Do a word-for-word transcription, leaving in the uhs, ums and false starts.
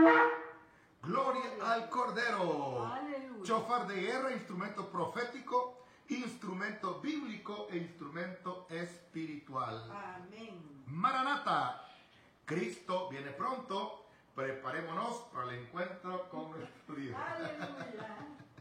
Gloria al Cordero. Aleluya. Chofar de guerra, instrumento profético, instrumento bíblico e instrumento espiritual. Amén. Maranata. Cristo viene pronto. Preparémonos para el encuentro con nuestro Dios. Aleluya.